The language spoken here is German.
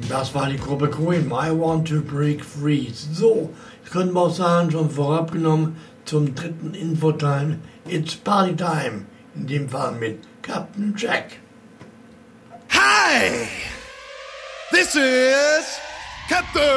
Das war die Gruppe Queen, I Want to Break Free. So, das könnten wir auch sagen, schon vorab genommen zum dritten Infotime. It's Party Time. In dem Fall mit Captain Jack. Hi! This is Captain